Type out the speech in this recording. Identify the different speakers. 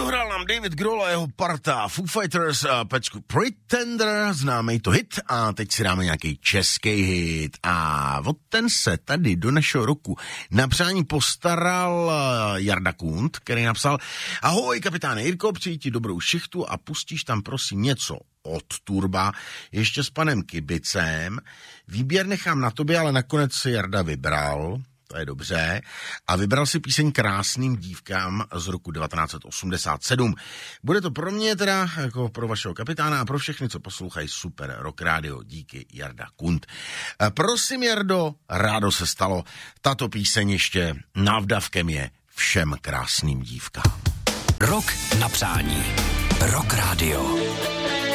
Speaker 1: dohrál nám David Grohl a jeho parta Foo Fighters pecku Pretender, známej to hit, a teď si dáme nějaký český hit a od ten se tady do našeho roku na přání postaral Jarda Kund, který napsal: ahoj kapitáne Jirko, přeji ti dobrou šichtu a pustíš tam prosím něco od Turba, ještě s panem Kibicem. Výběr nechám na tobě, ale nakonec si Jarda vybral, to je dobře, a vybral si píseň Krásným dívkám z roku 1987. Bude to pro mě teda, jako pro vašeho kapitána a pro všechny, co poslouchají Super Rock Radio. Díky, Jarda Kund. Prosím, Jardo, rádo se stalo. Tato píseň ještě návdavkem je všem krásným dívkám.
Speaker 2: Rok na přání. Rock Radio.